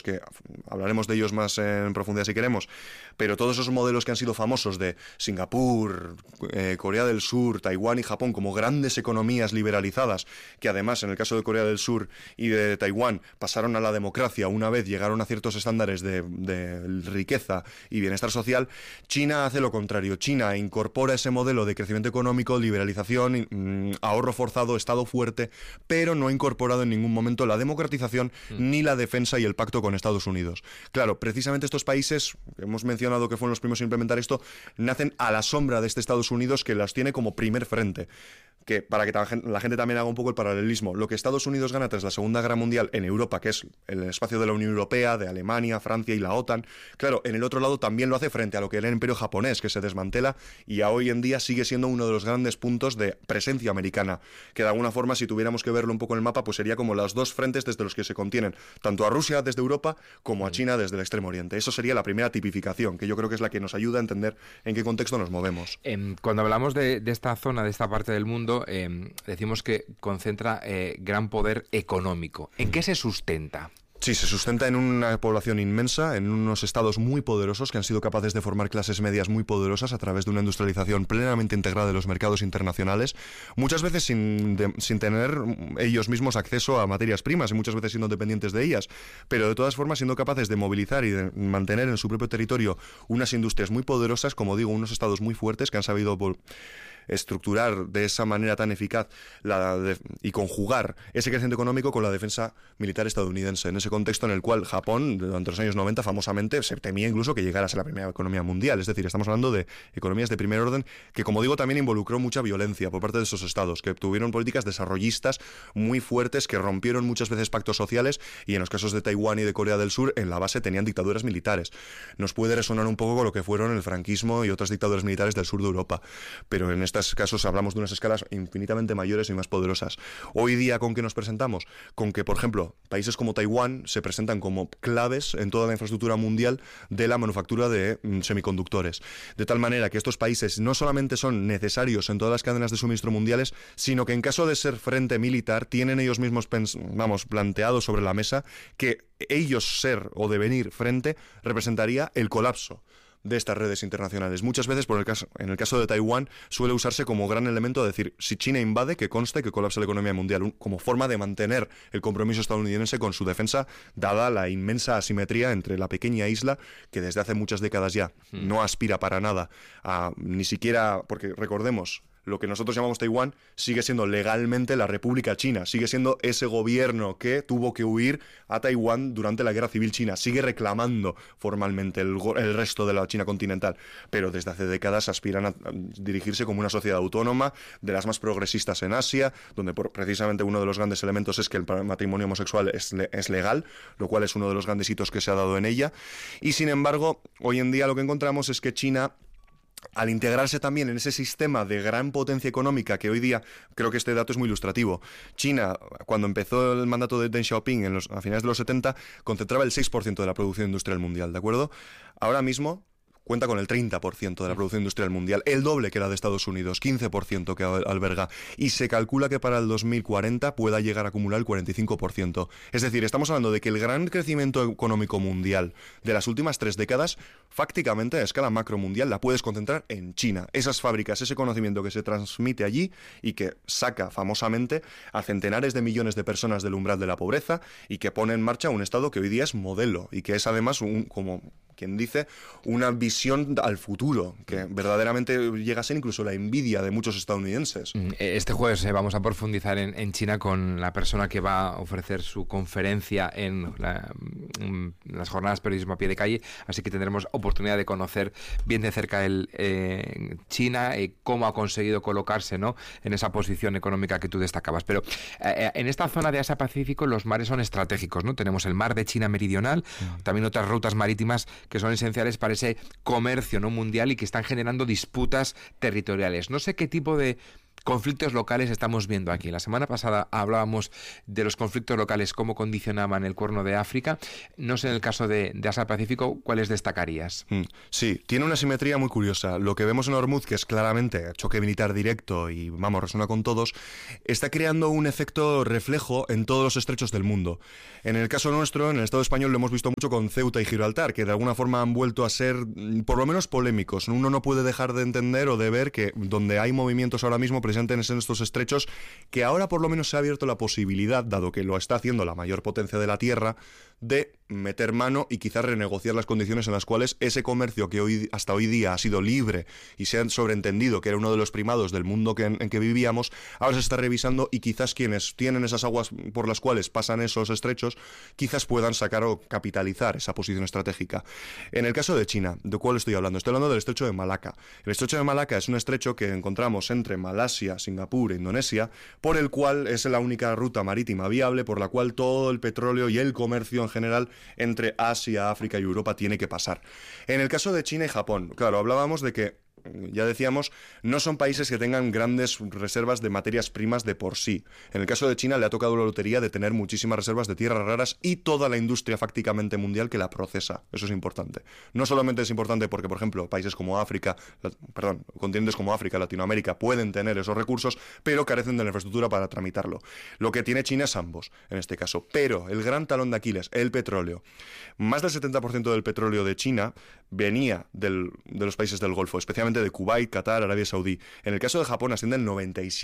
que hablaremos de ellos más en profundidad si queremos, pero todos esos modelos que han sido famosos de Singapur, Corea del Sur, Taiwán y Japón como grandes economías liberalizadas, que además en el caso de Corea del Sur y de Taiwán pasaron a la democracia una vez llegaron a ciertos estándares de riqueza y bienestar social, China hace lo contrario. China incorpora ese modelo de crecimiento económico, liberalización, ahorro forzado, Estado fuerte, pero no ha incorporado en ningún momento la democratización ni la defensa y el pacto con Estados Unidos. Claro, precisamente estos países, hemos mencionado que fueron los primeros en implementar esto, nacen a la sombra de este Estados Unidos que las tiene como primer frente. Que para que la gente también haga un poco el paralelismo, lo que Estados Unidos gana tras la Segunda Guerra Mundial en Europa, que es el espacio de la Unión Europea, de Alemania, Francia y la OTAN, claro, en el otro lado también lo hace frente a lo que era el Imperio japonés, que se desmantela y a hoy en día sigue siendo uno de los grandes puntos de presencia americana, que de alguna forma, si tuviéramos que verlo un poco en el mapa, pues sería como los dos frentes desde los que se contienen, tanto a Rusia desde Europa como a China desde el Extremo Oriente. Eso sería la primera tipificación, que yo creo que es la que nos ayuda a entender en qué contexto nos movemos. Cuando hablamos de esta zona, de esta parte del mundo, decimos que concentra gran poder económico. ¿En qué se sustenta? Sí, se sustenta en una población inmensa, en unos estados muy poderosos que han sido capaces de formar clases medias muy poderosas a través de una industrialización plenamente integrada de los mercados internacionales, muchas veces sin tener ellos mismos acceso a materias primas y muchas veces siendo dependientes de ellas, pero de todas formas siendo capaces de movilizar y de mantener en su propio territorio unas industrias muy poderosas, como digo, unos estados muy fuertes que han sabido estructurar de esa manera tan eficaz y conjugar ese crecimiento económico con la defensa militar estadounidense, en ese contexto en el cual Japón, durante los años 90, famosamente, se temía incluso que llegara a ser la primera economía mundial. Es decir, estamos hablando de economías de primer orden que, como digo, también involucró mucha violencia por parte de esos estados, que tuvieron políticas desarrollistas muy fuertes, que rompieron muchas veces pactos sociales y en los casos de Taiwán y de Corea del Sur, en la base tenían dictaduras militares. Nos puede resonar un poco con lo que fueron el franquismo y otras dictaduras militares del sur de Europa, pero en estos casos hablamos de unas escalas infinitamente mayores y más poderosas. Hoy día, ¿con qué nos presentamos? Con que, por ejemplo, países como Taiwán se presentan como claves en toda la infraestructura mundial de la manufactura de semiconductores. De tal manera que estos países no solamente son necesarios en todas las cadenas de suministro mundiales, sino que en caso de ser frente militar, tienen ellos mismos planteado sobre la mesa que ellos ser o devenir frente representaría el colapso de estas redes internacionales. Muchas veces, en el caso de Taiwán, suele usarse como gran elemento de decir, si China invade, que conste que colapsa la economía mundial, como forma de mantener el compromiso estadounidense con su defensa, dada la inmensa asimetría entre la pequeña isla, que desde hace muchas décadas ya no aspira para nada a ni siquiera, porque recordemos, lo que nosotros llamamos Taiwán sigue siendo legalmente la República China, sigue siendo ese gobierno que tuvo que huir a Taiwán durante la Guerra Civil China, sigue reclamando formalmente el resto de la China continental, pero desde hace décadas aspiran a dirigirse como una sociedad autónoma, de las más progresistas en Asia, donde precisamente uno de los grandes elementos es que el matrimonio homosexual es legal, lo cual es uno de los grandes hitos que se ha dado en ella, y sin embargo, hoy en día lo que encontramos es que China, al integrarse también en ese sistema de gran potencia económica que hoy día, creo que este dato es muy ilustrativo, China, cuando empezó el mandato de Deng Xiaoping a finales de los 70, concentraba el 6% de la producción industrial mundial, ¿de acuerdo? Ahora mismo cuenta con el 30% de la producción industrial mundial, el doble que la de Estados Unidos, 15% que alberga, y se calcula que para el 2040 pueda llegar a acumular el 45%. Es decir, estamos hablando de que el gran crecimiento económico mundial de las últimas 3 décadas, prácticamente a escala macromundial, la puedes concentrar en China. Esas fábricas, ese conocimiento que se transmite allí y que saca famosamente a centenares de millones de personas del umbral de la pobreza y que pone en marcha un Estado que hoy día es modelo y que es además como quien dice, una visión al futuro, que verdaderamente llega a ser incluso la envidia de muchos estadounidenses. Este jueves vamos a profundizar en China con la persona que va a ofrecer su conferencia en las jornadas Periodismo a Pie de Calle, así que tendremos oportunidad de conocer bien de cerca China, cómo ha conseguido colocarse, ¿no?, en esa posición económica que tú destacabas. Pero en esta zona de Asia-Pacífico los mares son estratégicos, ¿no? Tenemos el mar de China meridional, también otras rutas marítimas que son esenciales para ese comercio, ¿no?, mundial y que están generando disputas territoriales. No sé qué tipo de conflictos locales estamos viendo aquí? La semana pasada hablábamos de los conflictos locales, cómo condicionaban el Cuerno de África. No sé, en el caso de Asia-Pacífico, ¿cuáles destacarías? Sí, tiene una simetría muy curiosa. Lo que vemos en Hormuz, que es claramente choque militar directo y, vamos, resuena con todos, está creando un efecto reflejo en todos los estrechos del mundo. En el caso nuestro, en el Estado español, lo hemos visto mucho con Ceuta y Gibraltar, que de alguna forma han vuelto a ser, por lo menos, polémicos. Uno no puede dejar de entender o de ver que donde hay movimientos ahora mismo presentes en estos estrechos, que ahora por lo menos se ha abierto la posibilidad, dado que lo está haciendo la mayor potencia de la Tierra, de meter mano y quizás renegociar las condiciones en las cuales ese comercio que hasta hoy día ha sido libre y se ha sobreentendido que era uno de los primados del mundo en que vivíamos, ahora se está revisando y quizás quienes tienen esas aguas por las cuales pasan esos estrechos, quizás puedan sacar o capitalizar esa posición estratégica. En el caso de China, ¿de cuál estoy hablando? Estoy hablando del estrecho de Malaca. El estrecho de Malaca es un estrecho que encontramos entre Malasia, Singapur e Indonesia, por el cual es la única ruta marítima viable por la cual todo el petróleo y el comercio en general entre Asia, África y Europa tiene que pasar. En el caso de China y Japón, claro, hablábamos de que, ya decíamos, no son países que tengan grandes reservas de materias primas de por sí. En el caso de China le ha tocado la lotería de tener muchísimas reservas de tierras raras y toda la industria fácticamente mundial que la procesa. Eso es importante. No solamente es importante porque, por ejemplo, países como continentes como África, Latinoamérica pueden tener esos recursos, pero carecen de la infraestructura para tramitarlo. Lo que tiene China es ambos, en este caso. Pero el gran talón de Aquiles, el petróleo. Más del 70% del petróleo de China venía de los países del Golfo, especialmente de Kuwait, Qatar, Arabia Saudí. En el caso de Japón asciende el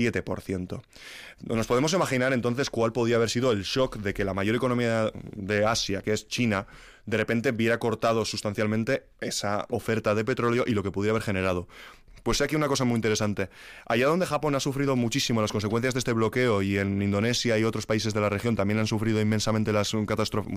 97%. Nos podemos imaginar entonces cuál podía haber sido el shock de que la mayor economía de Asia, que es China, de repente viera cortado sustancialmente esa oferta de petróleo y lo que pudiera haber generado. Pues aquí una cosa muy interesante. Allá donde Japón ha sufrido muchísimo las consecuencias de este bloqueo y en Indonesia y otros países de la región también han sufrido inmensamente las catástrofes,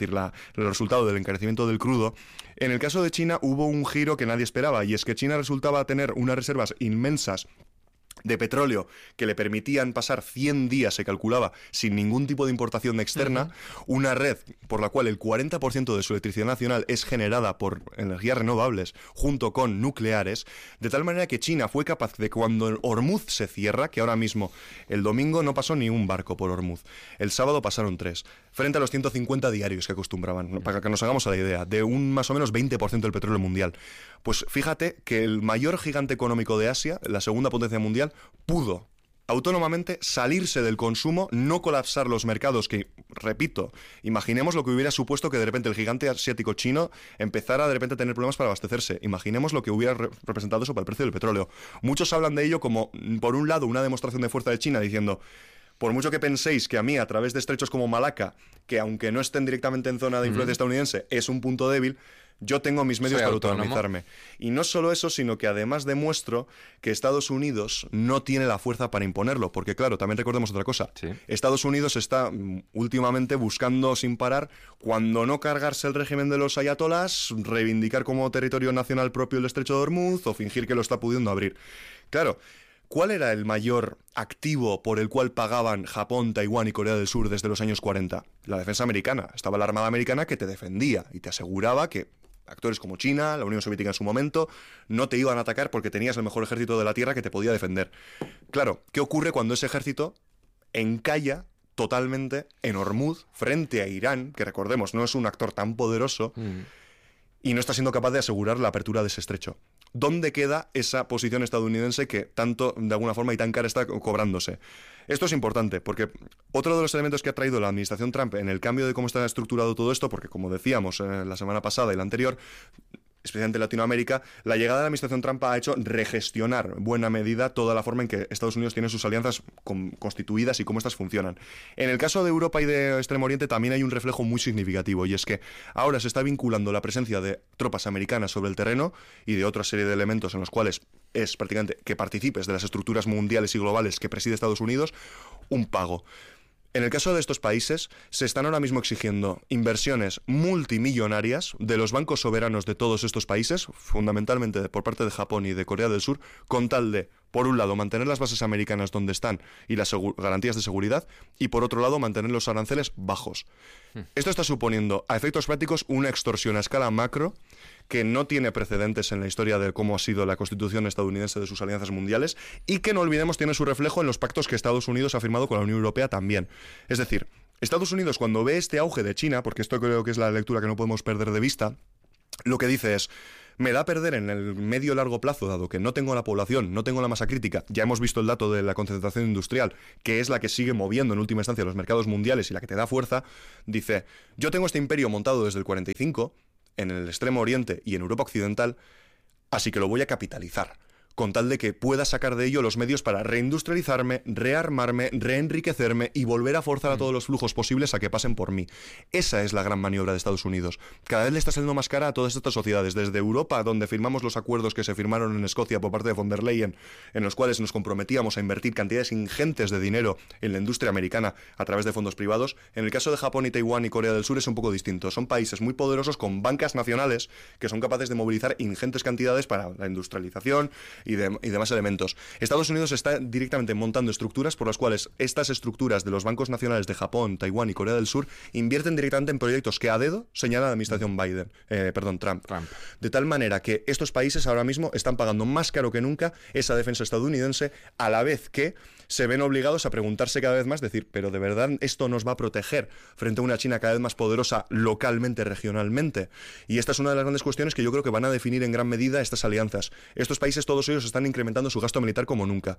el resultado del encarecimiento del crudo, en el caso de China hubo un giro que nadie esperaba y es que China resultaba tener unas reservas inmensas de petróleo que le permitían pasar 100 días, se calculaba, sin ningún tipo de importación externa, una red por la cual el 40% de su electricidad nacional es generada por energías renovables junto con nucleares, de tal manera que China fue capaz de, cuando Hormuz se cierra, que ahora mismo el domingo no pasó ni un barco por Hormuz, el sábado pasaron 3, frente a los 150 diarios que acostumbraban, para que nos hagamos a la idea, de un más o menos 20% del petróleo mundial. Pues fíjate que el mayor gigante económico de Asia, la segunda potencia mundial, pudo autónomamente salirse del consumo, no colapsar los mercados, que, repito, imaginemos lo que hubiera supuesto que de repente el gigante asiático chino empezara de repente a tener problemas para abastecerse. Imaginemos lo que hubiera representado eso para el precio del petróleo. Muchos hablan de ello como, por un lado, una demostración de fuerza de China, diciendo: por mucho que penséis que a mí, a través de estrechos como Malaca, que aunque no estén directamente en zona de influencia estadounidense, es un punto débil, yo tengo mis medios para autonomizarme. Y no solo eso, sino que además demuestro que Estados Unidos no tiene la fuerza para imponerlo. Porque claro, también recordemos otra cosa. Sí. Estados Unidos está últimamente buscando sin parar, cuando no cargarse el régimen de los ayatolás, reivindicar como territorio nacional propio el estrecho de Hormuz o fingir que lo está pudiendo abrir. Claro, ¿cuál era el mayor activo por el cual pagaban Japón, Taiwán y Corea del Sur desde los años 40? La defensa americana. Estaba la Armada Americana que te defendía y te aseguraba que actores como China, la Unión Soviética en su momento, no te iban a atacar porque tenías el mejor ejército de la Tierra que te podía defender. Claro, ¿qué ocurre cuando ese ejército encalla totalmente en Hormuz frente a Irán, que recordemos no es un actor tan poderoso, y no está siendo capaz de asegurar la apertura de ese estrecho? ¿Dónde queda esa posición estadounidense que tanto, de alguna forma, y tan cara está cobrándose? Esto es importante, porque otro de los elementos que ha traído la administración Trump en el cambio de cómo está estructurado todo esto, porque como decíamos la semana pasada y la anterior, especialmente en Latinoamérica, la llegada de la administración Trump ha hecho regestionar en buena medida toda la forma en que Estados Unidos tiene sus alianzas constituidas y cómo estas funcionan. En el caso de Europa y de Extremo Oriente también hay un reflejo muy significativo, y es que ahora se está vinculando la presencia de tropas americanas sobre el terreno y de otra serie de elementos en los cuales es prácticamente que participes de las estructuras mundiales y globales que preside Estados Unidos, un pago. En el caso de estos países, se están ahora mismo exigiendo inversiones multimillonarias de los bancos soberanos de todos estos países, fundamentalmente por parte de Japón y de Corea del Sur, con tal de Por un lado, mantener las bases americanas donde están y las garantías de seguridad, y por otro lado, mantener los aranceles bajos. Esto está suponiendo, a efectos prácticos, una extorsión a escala macro que no tiene precedentes en la historia de cómo ha sido la constitución estadounidense de sus alianzas mundiales, y que, no olvidemos, tiene su reflejo en los pactos que Estados Unidos ha firmado con la Unión Europea también. Es decir, Estados Unidos, cuando ve este auge de China, porque esto creo que es la lectura que no podemos perder de vista, lo que dice es: me da a perder en el medio largo plazo, dado que no tengo la población, no tengo la masa crítica. Ya hemos visto el dato de la concentración industrial, que es la que sigue moviendo en última instancia los mercados mundiales y la que te da fuerza. Dice: yo tengo este imperio montado desde el 45, en el Extremo Oriente y en Europa Occidental, así que lo voy a capitalizar, con tal de que pueda sacar de ello los medios para reindustrializarme, rearmarme, reenriquecerme y volver a forzar a todos los flujos posibles a que pasen por mí. Esa es la gran maniobra de Estados Unidos. Cada vez le está saliendo más cara a todas estas sociedades, desde Europa, donde firmamos los acuerdos que se firmaron en Escocia por parte de von der Leyen, en los cuales nos comprometíamos a invertir cantidades ingentes de dinero en la industria americana a través de fondos privados. En el caso de Japón y Taiwán y Corea del Sur es un poco distinto. Son países muy poderosos con bancas nacionales que son capaces de movilizar ingentes cantidades para la industrialización y demás elementos. Estados Unidos está directamente montando estructuras por las cuales estas estructuras de los bancos nacionales de Japón, Taiwán y Corea del Sur invierten directamente en proyectos que a dedo señala la administración Trump. De tal manera que estos países ahora mismo están pagando más caro que nunca esa defensa estadounidense, a la vez que se ven obligados a preguntarse cada vez más, decir, pero ¿de verdad esto nos va a proteger frente a una China cada vez más poderosa localmente, regionalmente? Y esta es una de las grandes cuestiones que yo creo que van a definir en gran medida estas alianzas. Estos países, todos ellos, están incrementando su gasto militar como nunca.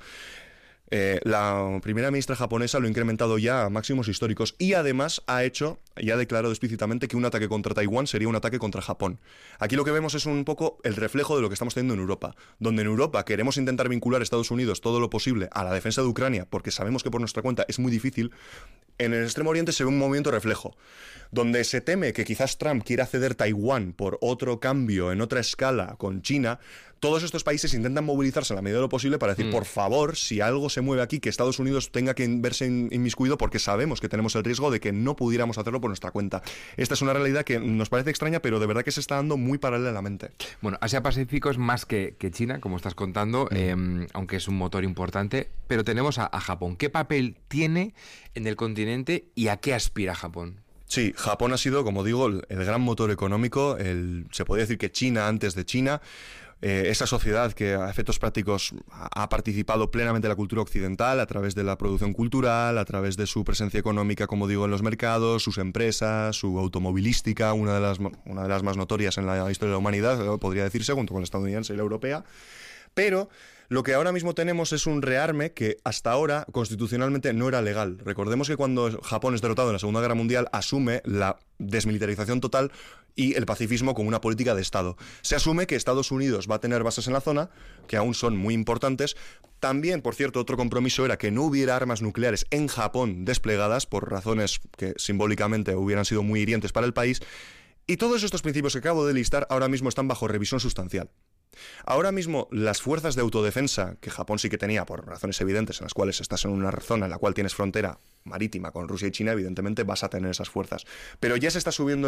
La primera ministra japonesa lo ha incrementado ya a máximos históricos y además ha declarado explícitamente que un ataque contra Taiwán sería un ataque contra Japón. Aquí lo que vemos es un poco el reflejo de lo que estamos teniendo en Europa, donde en Europa queremos intentar vincular a Estados Unidos todo lo posible a la defensa de Ucrania, porque sabemos que por nuestra cuenta es muy difícil. En el Extremo Oriente se ve un movimiento reflejo, donde se teme que quizás Trump quiera ceder Taiwán por otro cambio en otra escala con China. Todos estos países intentan movilizarse a la medida de lo posible para decir, por favor, si algo se mueve aquí, que Estados Unidos tenga que verse inmiscuido, porque sabemos que tenemos el riesgo de que no pudiéramos hacerlo por nuestra cuenta. Esta es una realidad que nos parece extraña, pero de verdad que se está dando muy paralelamente. Bueno, Asia-Pacífico es más que China, como estás contando, aunque es un motor importante, pero tenemos a Japón. ¿Qué papel tiene en el continente y a qué aspira Japón? Sí, Japón ha sido, como digo, el gran motor económico. Se podría decir que China antes de China. Esa sociedad que a efectos prácticos ha participado plenamente en la cultura occidental a través de la producción cultural, a través de su presencia económica, como digo, en los mercados, sus empresas, su automovilística, una de las más notorias en la historia de la humanidad, podría decirse, junto con la estadounidense y la europea. Pero lo que ahora mismo tenemos es un rearme que hasta ahora constitucionalmente no era legal. Recordemos que cuando Japón es derrotado en la Segunda Guerra Mundial asume la desmilitarización total y el pacifismo como una política de Estado. Se asume que Estados Unidos va a tener bases en la zona, que aún son muy importantes. También, por cierto, otro compromiso era que no hubiera armas nucleares en Japón desplegadas, por razones que simbólicamente hubieran sido muy hirientes para el país. Y todos estos principios que acabo de listar ahora mismo están bajo revisión sustancial. Ahora mismo las fuerzas de autodefensa, que Japón sí que tenía por razones evidentes, en las cuales estás en una zona en la cual tienes frontera marítima con Rusia y China, evidentemente vas a tener esas fuerzas. Pero ya se está subiendo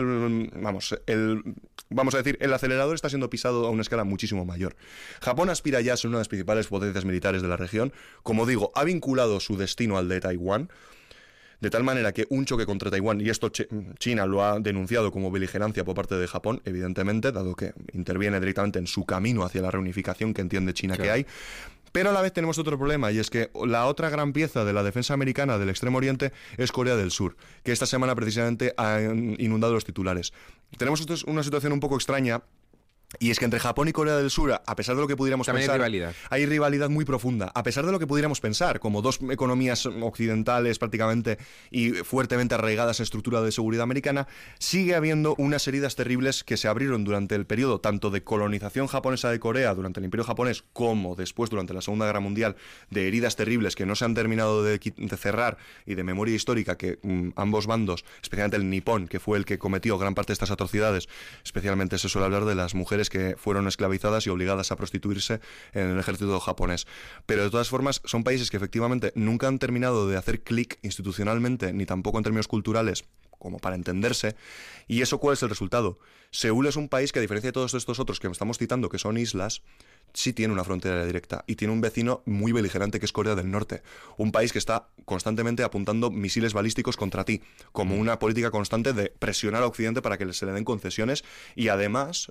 vamos a decir, el acelerador está siendo pisado a una escala muchísimo mayor. Japón aspira ya a ser una de las principales potencias militares de la región. Como digo, ha vinculado su destino al de Taiwán, de tal manera que un choque contra Taiwán, y esto China lo ha denunciado como beligerancia por parte de Japón, evidentemente, dado que interviene directamente en su camino hacia la reunificación que entiende China que hay. Pero a la vez tenemos otro problema, y es que la otra gran pieza de la defensa americana del Extremo Oriente es Corea del Sur, que esta semana precisamente ha inundado los titulares. Tenemos una situación un poco extraña, y es que entre Japón y Corea del Sur, a pesar de lo que pudiéramos pensar, hay rivalidad muy profunda. A pesar de lo que pudiéramos pensar, como dos economías occidentales prácticamente y fuertemente arraigadas en estructura de seguridad americana, sigue habiendo unas heridas terribles que se abrieron durante el periodo tanto de colonización japonesa de Corea durante el Imperio japonés, como después durante la Segunda Guerra Mundial, de heridas terribles que no se han terminado de cerrar, y de memoria histórica que ambos bandos, especialmente el nipón, que fue el que cometió gran parte de estas atrocidades, especialmente se suele hablar de las mujeres que fueron esclavizadas y obligadas a prostituirse en el ejército japonés. Pero de todas formas son países que efectivamente nunca han terminado de hacer clic institucionalmente, ni tampoco en términos culturales, como para entenderse. ¿Y eso cuál es el resultado? Seúl es un país que, a diferencia de todos estos otros que estamos citando, que son islas, sí tiene una frontera directa y tiene un vecino muy beligerante que es Corea del Norte, un país que está constantemente apuntando misiles balísticos contra ti, como una política constante de presionar a Occidente para que se le den concesiones. Y además,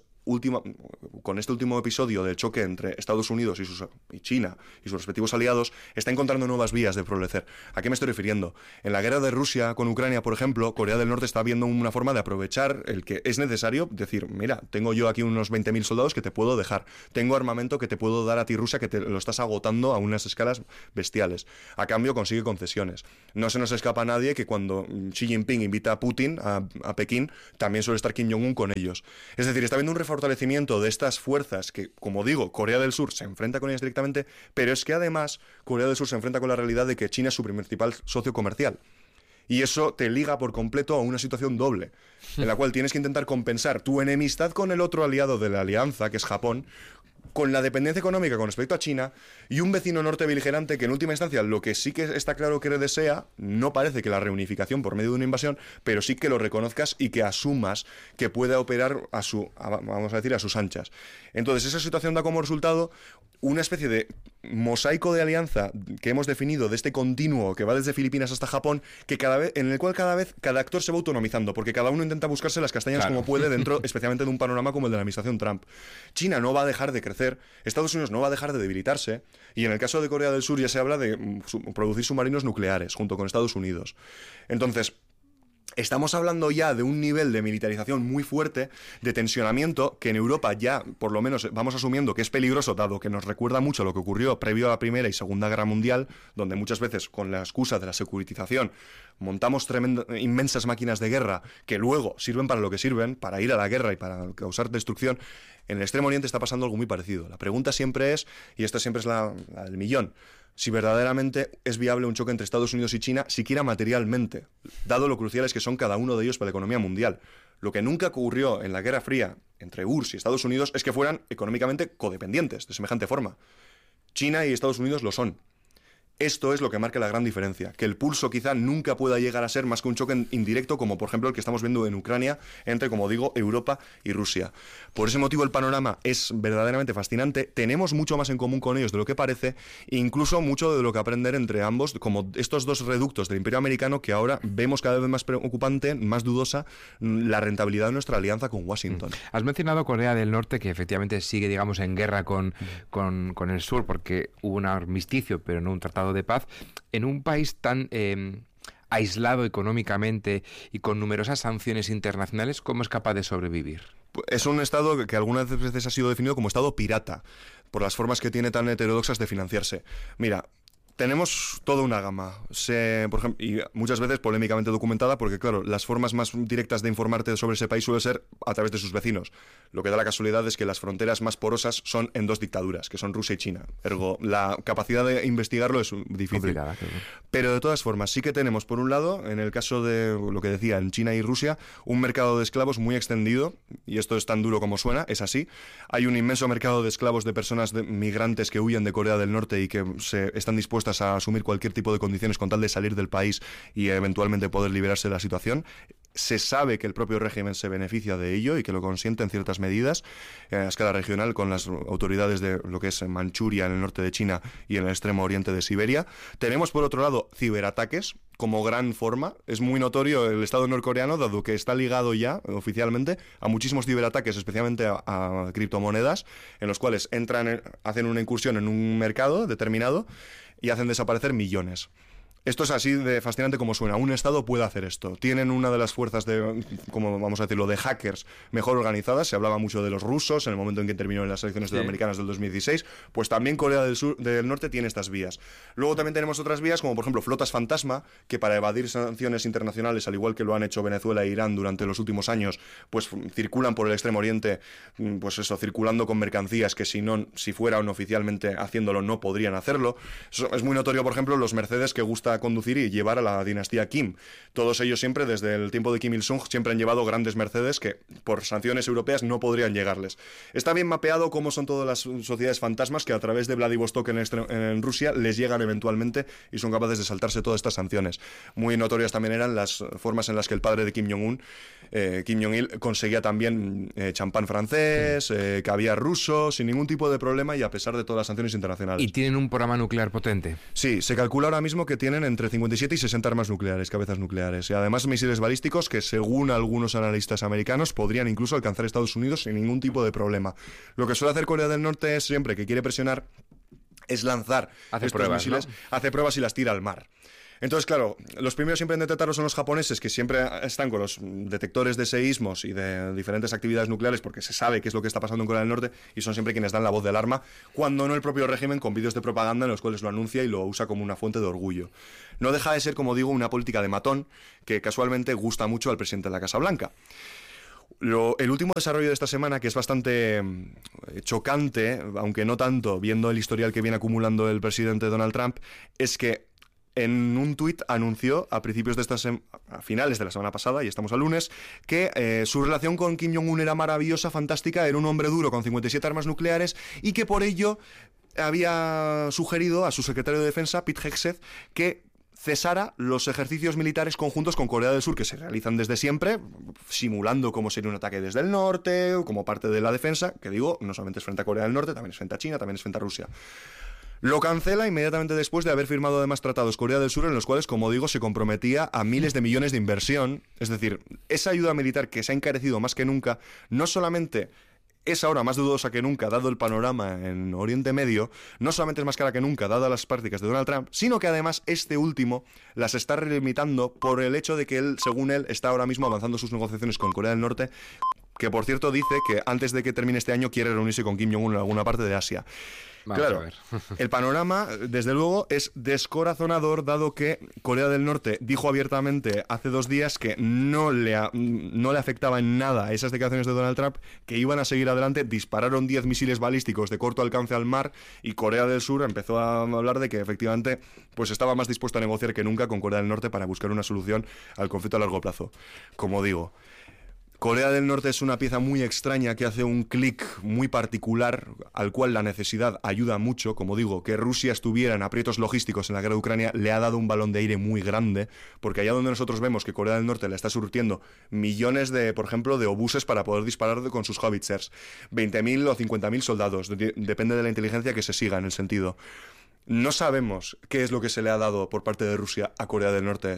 con este último episodio del choque entre Estados Unidos y China y sus respectivos aliados, está encontrando nuevas vías de prevalecer. ¿A qué me estoy refiriendo? En la guerra de Rusia con Ucrania, por ejemplo, Corea del Norte está viendo una forma de aprovechar el que es necesario, decir, mira, tengo yo aquí unos 20.000 soldados que te puedo dejar, tengo armamento que te puedo dar a ti, Rusia, que te lo estás agotando a unas escalas bestiales. A cambio consigue concesiones. No se nos escapa a nadie que cuando Xi Jinping invita a Putin a Pekín, también suele estar Kim Jong-un con ellos. Es decir, está habiendo un fortalecimiento de estas fuerzas que, como digo, Corea del Sur se enfrenta con ellas directamente, pero es que además Corea del Sur se enfrenta con la realidad de que China es su principal socio comercial. Y eso te liga por completo a una situación doble, en la cual tienes que intentar compensar tu enemistad con el otro aliado de la alianza, que es Japón, con la dependencia económica con respecto a China y un vecino norte beligerante que en última instancia lo que sí que está claro que desea, no parece que la reunificación por medio de una invasión, pero sí que lo reconozcas y que asumas que pueda operar a sus anchas. Entonces esa situación da como resultado una especie de mosaico de alianza que hemos definido de este continuo que va desde Filipinas hasta Japón, que en el cual cada actor se va autonomizando, porque cada uno intenta buscarse las castañas como puede dentro, especialmente de un panorama como el de la administración Trump. China no va a dejar de crecer, Estados Unidos no va a dejar de debilitarse, y en el caso de Corea del Sur ya se habla de producir submarinos nucleares junto con Estados Unidos. Entonces, estamos hablando ya de un nivel de militarización muy fuerte, de tensionamiento, que en Europa ya, por lo menos, vamos asumiendo que es peligroso, dado que nos recuerda mucho a lo que ocurrió previo a la Primera y Segunda Guerra Mundial, donde muchas veces, con la excusa de la securitización, montamos inmensas máquinas de guerra que luego sirven para lo que sirven, para ir a la guerra y para causar destrucción. En el Extremo Oriente está pasando algo muy parecido. La pregunta siempre es, y esta siempre es la del millón, si verdaderamente es viable un choque entre Estados Unidos y China, siquiera materialmente, dado lo cruciales que son cada uno de ellos para la economía mundial. Lo que nunca ocurrió en la Guerra Fría entre URSS y Estados Unidos es que fueran económicamente codependientes, de semejante forma. China y Estados Unidos lo son. Esto es lo que marca la gran diferencia, que el pulso quizá nunca pueda llegar a ser más que un choque indirecto, como por ejemplo el que estamos viendo en Ucrania, entre, como digo, Europa y Rusia. Por ese motivo el panorama es verdaderamente fascinante, tenemos mucho más en común con ellos de lo que parece, e incluso mucho de lo que aprender entre ambos, como estos dos reductos del Imperio Americano, que ahora vemos cada vez más preocupante, más dudosa, la rentabilidad de nuestra alianza con Washington. Has mencionado Corea del Norte, que efectivamente sigue, digamos, en guerra con el sur, porque hubo un armisticio, pero no un tratado de paz, en un país tan aislado económicamente y con numerosas sanciones internacionales. ¿Cómo es capaz de sobrevivir? Es un estado que algunas veces ha sido definido como estado pirata, por las formas que tiene tan heterodoxas de financiarse. Mira, tenemos toda una gama, por ejemplo, y muchas veces polémicamente documentada, porque claro, las formas más directas de informarte sobre ese país suele ser a través de sus vecinos. Lo que da la casualidad es que las fronteras más porosas son en dos dictaduras, que son Rusia y China. Ergo, la capacidad de investigarlo es difícil. Complicada, claro. Pero de todas formas, sí que tenemos, por un lado, en el caso de lo que decía, en China y Rusia, un mercado de esclavos muy extendido, y esto es tan duro como suena, es así. Hay un inmenso mercado de esclavos de personas migrantes que huyen de Corea del Norte y que están dispuestas a asumir cualquier tipo de condiciones con tal de salir del país y eventualmente poder liberarse de la situación. Se sabe que el propio régimen se beneficia de ello y que lo consiente en ciertas medidas a escala regional con las autoridades de lo que es Manchuria en el norte de China y en el extremo oriente de Siberia. Tenemos por otro lado ciberataques como gran forma. Es muy notorio el Estado norcoreano, dado que está ligado ya oficialmente a muchísimos ciberataques, especialmente a criptomonedas, en los cuales hacen una incursión en un mercado determinado y hacen desaparecer millones. Esto es así de fascinante como suena. Un Estado puede hacer esto. Tienen una de las fuerzas como vamos a decirlo, de hackers mejor organizadas. Se hablaba mucho de los rusos en el momento en que terminaron las elecciones sudamericanas del 2016. Pues también Corea del Norte tiene estas vías. Luego también tenemos otras vías, como por ejemplo flotas fantasma, que para evadir sanciones internacionales, al igual que lo han hecho Venezuela e Irán durante los últimos años, pues circulan por el Extremo Oriente, pues eso, circulando con mercancías que si fueran oficialmente haciéndolo no podrían hacerlo. Eso es muy notorio, por ejemplo, los Mercedes que gusta a conducir y llevar a la dinastía Kim. Todos ellos siempre, desde el tiempo de Kim Il-sung, siempre han llevado grandes Mercedes que por sanciones europeas no podrían llegarles. Está bien mapeado cómo son todas las sociedades fantasmas que a través de Vladivostok en Rusia les llegan eventualmente y son capaces de saltarse todas estas sanciones. Muy notorias también eran las formas en las que el padre de Kim Jong-un, Kim Jong-il, conseguía también champán francés, caviar ruso, sin ningún tipo de problema y a pesar de todas las sanciones internacionales. ¿Y tienen un programa nuclear potente? Sí, se calcula ahora mismo que tienen entre 57 y 60 armas nucleares, cabezas nucleares, y además misiles balísticos que, según algunos analistas americanos, podrían incluso alcanzar Estados Unidos sin ningún tipo de problema. Lo que suele hacer Corea del Norte es, siempre que quiere presionar, es lanzar estos misiles, ¿no? Hace pruebas y las tira al mar. Entonces, claro, los primeros siempre en detectarlo son los japoneses, que siempre están con los detectores de seísmos y de diferentes actividades nucleares, porque se sabe qué es lo que está pasando en Corea del Norte, y son siempre quienes dan la voz de alarma, cuando no el propio régimen, con vídeos de propaganda en los cuales lo anuncia y lo usa como una fuente de orgullo. No deja de ser, como digo, una política de matón que casualmente gusta mucho al presidente de la Casa Blanca. El último desarrollo de esta semana, que es bastante chocante, aunque no tanto, viendo el historial que viene acumulando el presidente Donald Trump, es que en un tuit anunció a principios de a finales de la semana pasada, y estamos a lunes, que su relación con Kim Jong-un era maravillosa, fantástica, era un hombre duro con 57 armas nucleares y que por ello había sugerido a su secretario de Defensa, Pete Hegseth, que cesara los ejercicios militares conjuntos con Corea del Sur que se realizan desde siempre, simulando cómo sería un ataque desde el norte, como parte de la defensa, que digo, no solamente es frente a Corea del Norte, también es frente a China, también es frente a Rusia. Lo cancela inmediatamente después de haber firmado además tratados Corea del Sur en los cuales, como digo, se comprometía a miles de millones de inversión. Es decir, esa ayuda militar que se ha encarecido más que nunca, no solamente es ahora más dudosa que nunca, dado el panorama en Oriente Medio, no solamente es más cara que nunca, dadas las prácticas de Donald Trump, sino que además este último las está relimitando por el hecho de que él, según él, está ahora mismo avanzando sus negociaciones con Corea del Norte, que por cierto dice que antes de que termine este año quiere reunirse con Kim Jong-un en alguna parte de Asia. Claro, el panorama, desde luego, es descorazonador, dado que Corea del Norte dijo abiertamente hace 2 días que no le afectaba en nada esas declaraciones de Donald Trump, que iban a seguir adelante. Dispararon 10 misiles balísticos de corto alcance al mar y Corea del Sur empezó a hablar de que efectivamente pues estaba más dispuesto a negociar que nunca con Corea del Norte para buscar una solución al conflicto a largo plazo. Como digo, Corea del Norte es una pieza muy extraña que hace un clic muy particular al cual la necesidad ayuda mucho. Como digo, que Rusia estuviera en aprietos logísticos en la guerra de Ucrania le ha dado un balón de aire muy grande, porque allá donde nosotros vemos que Corea del Norte le está surtiendo millones de, por ejemplo, de obuses para poder disparar con sus howitzers, 20.000 o 50.000 soldados, depende de la inteligencia que se siga en el sentido. No sabemos qué es lo que se le ha dado por parte de Rusia a Corea del Norte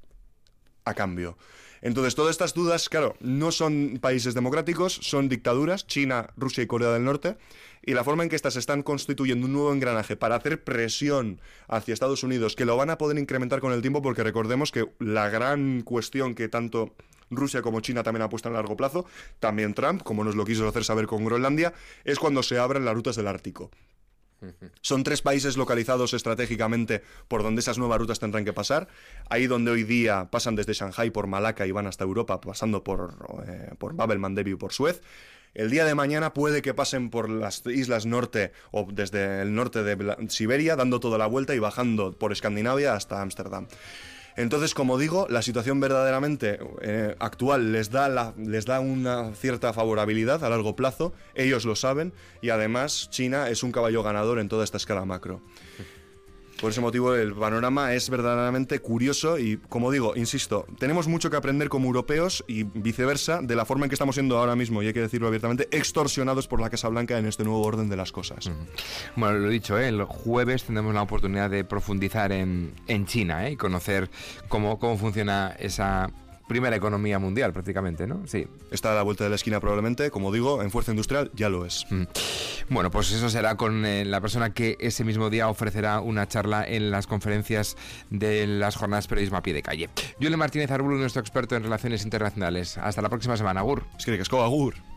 a cambio. Entonces, todas estas dudas, claro, no son países democráticos, son dictaduras, China, Rusia y Corea del Norte, y la forma en que estas están constituyendo un nuevo engranaje para hacer presión hacia Estados Unidos, que lo van a poder incrementar con el tiempo, porque recordemos que la gran cuestión que tanto Rusia como China también ha puesto a largo plazo, también Trump, como nos lo quiso hacer saber con Groenlandia, es cuando se abren las rutas del Ártico. Son 3 países localizados estratégicamente por donde esas nuevas rutas tendrán que pasar. Ahí donde hoy día pasan desde Shanghái por Malaca y van hasta Europa, pasando por Bab el Mandeb y por Suez. El día de mañana puede que pasen por las islas norte o desde el norte de Siberia, dando toda la vuelta y bajando por Escandinavia hasta Ámsterdam. Entonces, como digo, la situación verdaderamente actual les da una cierta favorabilidad a largo plazo, ellos lo saben, y además China es un caballo ganador en toda esta escala macro. Por ese motivo el panorama es verdaderamente curioso y, como digo, insisto, tenemos mucho que aprender como europeos y viceversa de la forma en que estamos siendo ahora mismo, y hay que decirlo abiertamente, extorsionados por la Casa Blanca en este nuevo orden de las cosas. Bueno, lo dicho, el jueves tendremos la oportunidad de profundizar en China y conocer cómo funciona esa primera economía mundial prácticamente, ¿no? Sí. Está a la vuelta de la esquina probablemente, como digo, en fuerza industrial ya lo es. Bueno, pues eso será con la persona que ese mismo día ofrecerá una charla en las conferencias de las jornadas Periodismo a Pie de Calle. Julen Martínez Arbulo, nuestro experto en relaciones internacionales. Hasta la próxima semana, agur. Es que agur.